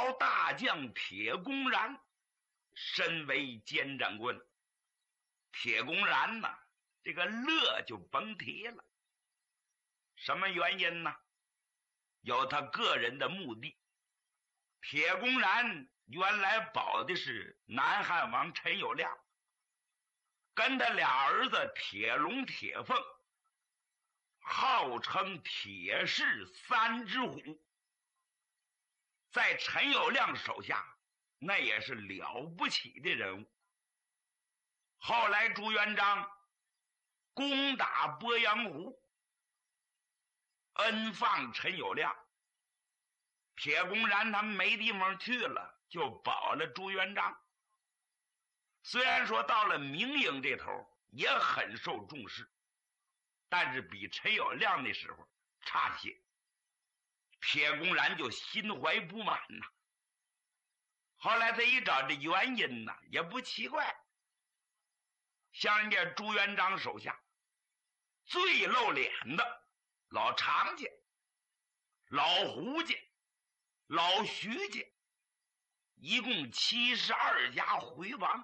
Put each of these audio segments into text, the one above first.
老大将铁公然身为监斩棍。铁公然呢，这个乐就甭提了。什么原因呢？有他个人的目的。铁公然原来保的是南汉王陈友谅，跟他俩儿子铁龙、铁凤，号称铁氏三只虎，在陈友谅手下那也是了不起的人物。后来朱元璋攻打鄱阳湖，恩放陈友谅，铁公然他们没地方去了，就保了朱元璋。虽然说到了明营这头也很受重视，但是比陈友谅那时候差些。铁公然就心怀不满呐。后来他一找这原因呢，也不奇怪。像人家朱元璋手下最露脸的老常家、老胡家、老徐家，一共72家回王。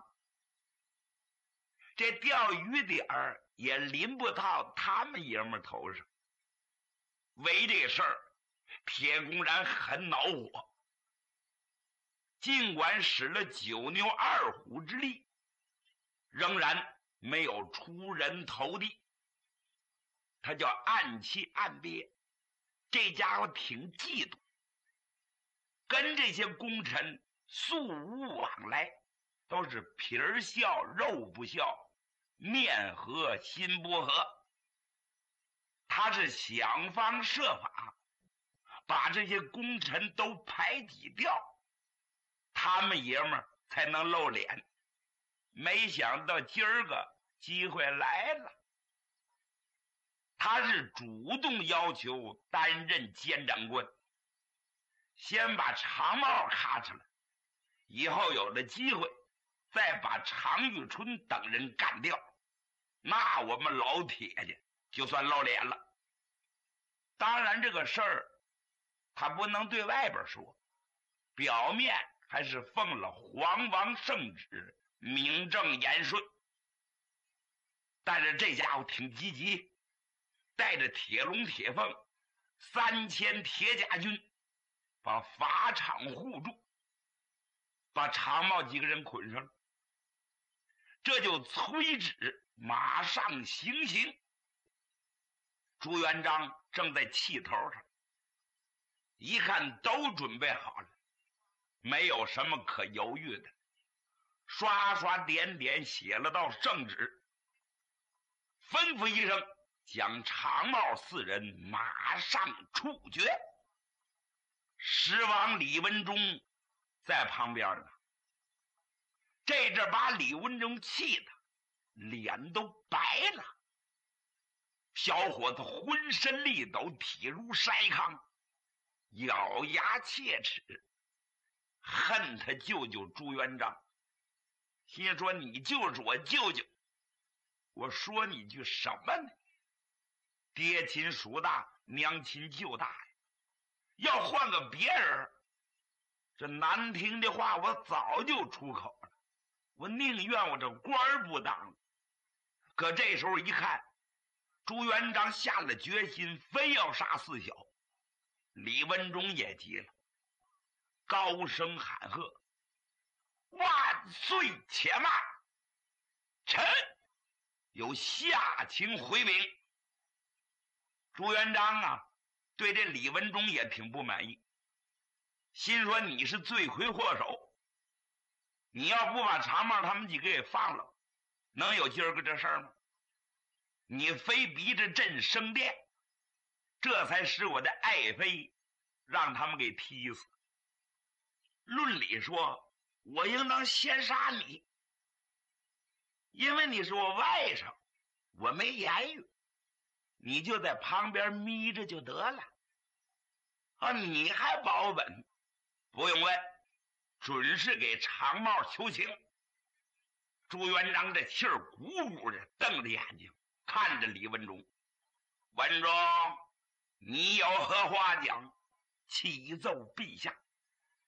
这钓鱼点儿也临不到他们爷们头上。为这事儿，铁公然很恼火，尽管使了9牛2虎之力，仍然没有出人头地。他叫暗气暗憋，这家伙挺嫉妒，跟这些功臣素无往来，都是皮儿笑肉不笑，面和心不和。他是想方设法把这些功臣都排挤掉，他们爷们儿才能露脸。没想到今儿个机会来了，他是主动要求担任监斩棍，先把常茂咔嚓了，以后有了机会再把常遇春等人干掉，那我们老铁家就算露脸了。当然这个事儿他不能对外边说，表面还是奉了皇王圣旨，名正言顺。但是这家伙挺积极，带着铁龙、铁凤3000铁甲军，把法场护住，把常茂几个人捆上了。这就催旨马上行刑。朱元璋正在气头上，一看都准备好了，没有什么可犹豫的，刷刷点点写了道圣旨，吩咐一声，将常茂4人马上处决。时王李文忠在旁边呢，这阵把李文忠气的脸都白了。小伙子浑身力抖，体如筛糠，咬牙切齿，恨他舅舅朱元璋，心说你就是我舅舅，我说你句什么呢？爹亲属大，娘亲舅大呀。要换个别人，这难听的话我早就出口了，我宁愿我这官儿不当了。可这时候一看，朱元璋下了决心，非要杀4小，李文忠也急了，高声喊喝：万岁且慢，臣有下情回禀。朱元璋啊，对这李文忠也挺不满意，心说你是罪魁祸首，你要不把常茂他们几个给放了，能有今儿个这事儿吗？你非逼着朕升殿，这才使我的爱妃让他们给踢死。论理说，我应当先杀你，因为你是我外甥，我没言语，你就在旁边眯着就得了。啊，你还保本？不用问，准是给常茂求情。朱元璋这气儿鼓鼓的，瞪着眼睛看着李文忠。文忠，你有何话讲？启奏陛下。